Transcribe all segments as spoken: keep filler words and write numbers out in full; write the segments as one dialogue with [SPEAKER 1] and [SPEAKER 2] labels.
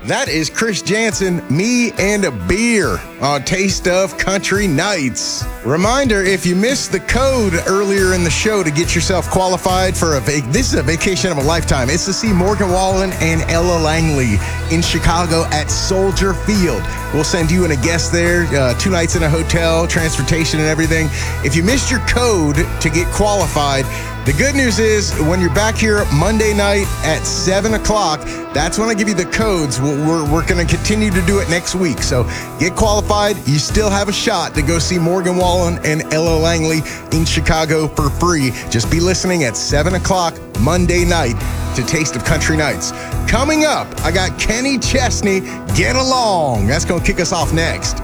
[SPEAKER 1] That is Chris Jansen, Me and a Beer on Taste of Country Nights. Reminder, if you missed the code earlier in the show to get yourself qualified for a vac- this is a vacation of a lifetime. It's to see Morgan Wallen and Ella Langley in Chicago at Soldier Field. We'll send you and a guest there, uh, two nights in a hotel, transportation and everything. If you missed your code to get qualified, the good news is when you're back here Monday night at seven o'clock, that's when I give you the codes. We're, we're, we're going to continue to do it next week. So get qualified. You still have a shot to go see Morgan Wallen and Ella Langley in Chicago for free. Just be listening at seven o'clock Monday night to Taste of Country Nights. Coming up, I got Kenny Chesney, Get Along. That's going to kick us off next.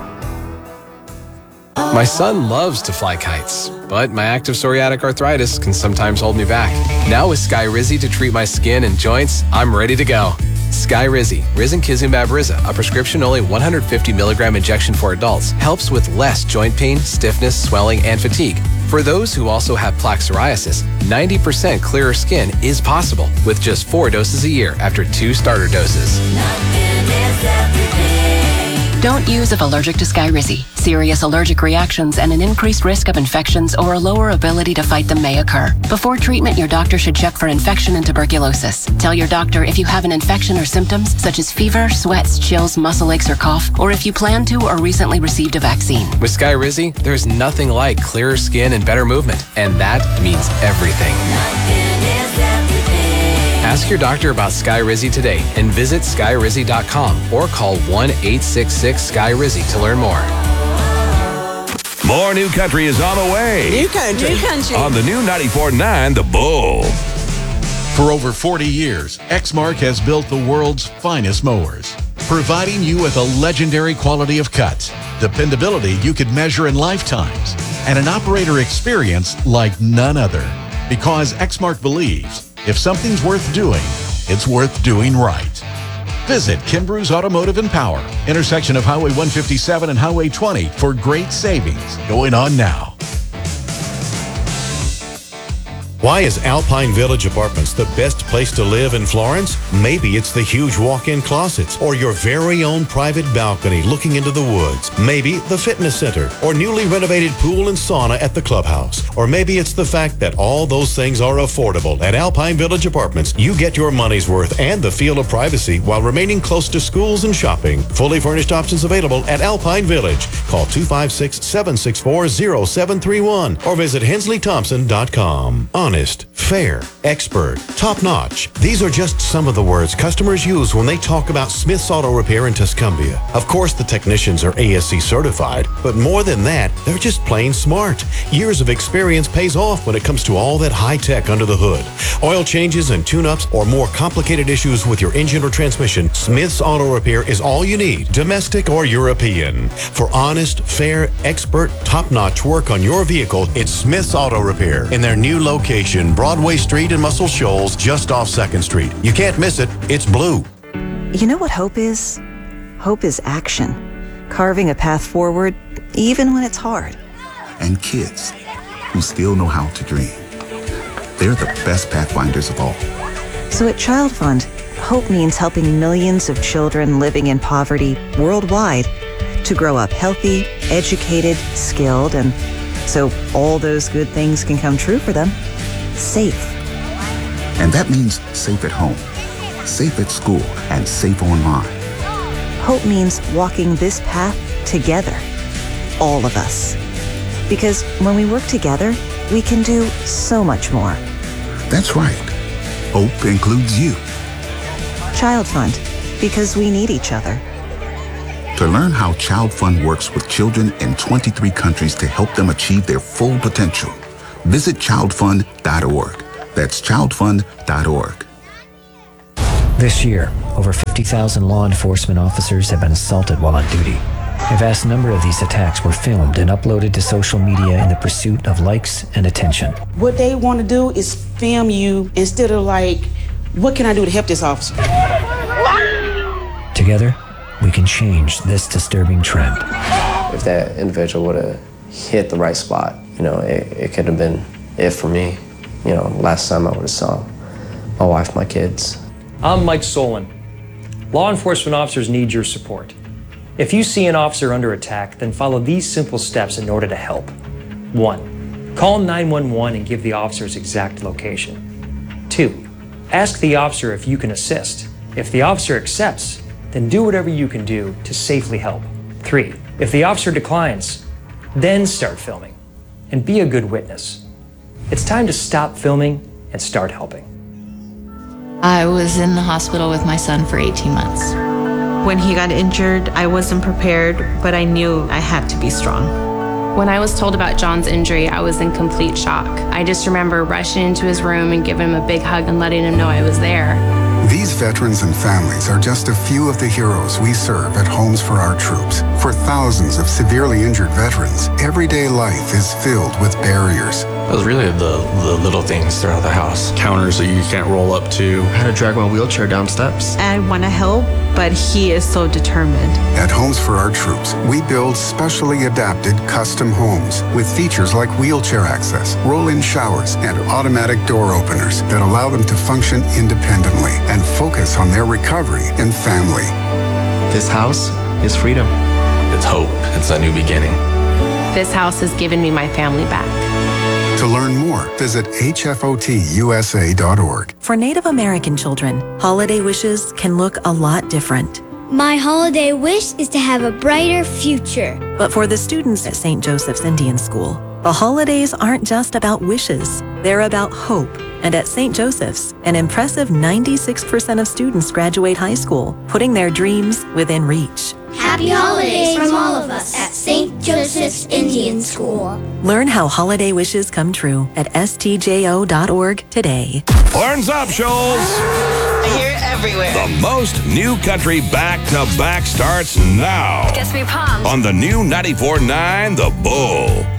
[SPEAKER 2] My son loves to fly kites, but my active psoriatic arthritis can sometimes hold me back. Now with Skyrizi to treat my skin and joints, I'm ready to go. Skyrizi, Risankizumab Riza, a prescription-only one hundred fifty milligram injection for adults, helps with less joint pain, stiffness, swelling, and fatigue. For those who also have plaque psoriasis, ninety percent clearer skin is possible with just four doses a year after two starter doses.
[SPEAKER 3] Don't use if allergic to Skyrizi. Serious allergic reactions and an increased risk of infections or a lower ability to fight them may occur. Before treatment, your doctor should check for infection and tuberculosis. Tell your doctor if you have an infection or symptoms such as fever, sweats, chills, muscle aches, or cough, or if you plan to or recently received a vaccine.
[SPEAKER 2] With Skyrizi, there's nothing like clearer skin and better movement, and that means everything. Ask your doctor about Skyrizi today and visit Skyrizi dot com or call one eight six six Sky Rizzy to learn more.
[SPEAKER 4] More new country is on the way.
[SPEAKER 5] New country. New country.
[SPEAKER 4] On the new ninety-four point nine The Bull.
[SPEAKER 6] For over forty years, Exmark has built the world's finest mowers, providing you with a legendary quality of cut, dependability you could measure in lifetimes, and an operator experience like none other. Because Exmark believes if something's worth doing, it's worth doing right. Visit Kimbrough's Automotive and Power, intersection of Highway one fifty-seven and Highway twenty for great savings going on now.
[SPEAKER 7] Why is Alpine Village Apartments the best place to live in Florence? Maybe it's the huge walk-in closets or your very own private balcony looking into the woods. Maybe the fitness center or newly renovated pool and sauna at the clubhouse. Or maybe it's the fact that all those things are affordable. At Alpine Village Apartments, you get your money's worth and the feel of privacy while remaining close to schools and shopping. Fully furnished options available at Alpine Village. Call two five six, seven six four, zero seven three one or visit hensley thompson dot com. Honest, fair, expert, top-notch. These are just some of the words customers use when they talk about Smith's Auto Repair in Tuscumbia. Of course, the technicians are A S C certified, but more than that, they're just plain smart. Years of experience pays off when it comes to all that high-tech under the hood. Oil changes and tune-ups or more complicated issues with your engine or transmission, Smith's Auto Repair is all you need, domestic or European. For honest, fair, expert, top-notch work on your vehicle, it's Smith's Auto Repair in their new location, Broadway Street in Muscle Shoals, just off second street. You can't miss it. It's blue.
[SPEAKER 8] You know what hope is? Hope is action. Carving a path forward, even when it's hard.
[SPEAKER 9] And kids who still know how to dream. They're the best pathfinders of all.
[SPEAKER 8] So at Child Fund, hope means helping millions of children living in poverty worldwide to grow up healthy, educated, skilled, and so all those good things can come true for them. Safe.
[SPEAKER 9] And that means safe at home, safe at school, and safe online.
[SPEAKER 8] Hope means walking this path together. All of us. Because when we work together, we can do so much more.
[SPEAKER 9] That's right. Hope includes you.
[SPEAKER 8] Child Fund. Because we need each other.
[SPEAKER 9] To learn how Child Fund works with children in twenty-three countries to help them achieve their full potential, visit child fund dot org. That's child fund dot org.
[SPEAKER 10] This year, over fifty thousand law enforcement officers have been assaulted while on duty. A vast number of these attacks were filmed and uploaded to social media in the pursuit of likes and attention.
[SPEAKER 5] What they want to do is film you instead of like, what can I do to help this officer?
[SPEAKER 10] Together, we can change this disturbing trend.
[SPEAKER 11] If that individual would have hit the right spot, you know, it, it could have been it for me. You know, last time I would have saw my wife, my kids.
[SPEAKER 12] I'm Mike Solon. Law enforcement officers need your support. If you see an officer under attack, then follow these simple steps in order to help. One, call nine one one and give the officer's exact location. Two, ask the officer if you can assist. If the officer accepts, then do whatever you can do to safely help. Three, if the officer declines, then start filming and be a good witness. It's time to stop filming and start helping.
[SPEAKER 13] I was in the hospital with my son for eighteen months.
[SPEAKER 14] When he got injured, I wasn't prepared, but I knew I had to be strong.
[SPEAKER 15] When I was told about John's injury, I was in complete shock. I just remember rushing into his room and giving him a big hug and letting him know I was there.
[SPEAKER 16] These veterans and families are just a few of the heroes we serve at Homes for Our Troops. For thousands of severely injured veterans, everyday life is filled with barriers.
[SPEAKER 17] It was really the, the little things throughout the house. Counters that you can't roll up to. I had to drag my wheelchair down steps.
[SPEAKER 14] I want to help, but he is so determined.
[SPEAKER 16] At Homes for Our Troops, we build specially adapted custom homes with features like wheelchair access, roll-in showers, and automatic door openers that allow them to function independently and focus on their recovery and family.
[SPEAKER 17] This house is freedom. It's hope. It's a new beginning.
[SPEAKER 15] This house has given me my family back.
[SPEAKER 16] To learn more, visit H F O T U S A dot org.
[SPEAKER 18] For Native American children, holiday wishes can look a lot different.
[SPEAKER 19] My holiday wish is to have a brighter future.
[SPEAKER 18] But for the students at Saint Joseph's Indian School, the holidays aren't just about wishes, they're about hope. And at Saint Joseph's, an impressive ninety-six percent of students graduate high school, putting their dreams within reach.
[SPEAKER 19] Happy holidays from all of us at Saint Joseph's Indian School.
[SPEAKER 18] Learn how holiday wishes come true at S T J O dot org today.
[SPEAKER 4] Horns up, Shoals!
[SPEAKER 20] I hear it everywhere.
[SPEAKER 4] The most new country back-to-back starts now.
[SPEAKER 20] Gets me pumped.
[SPEAKER 4] On the new ninety-four point nine The Bull.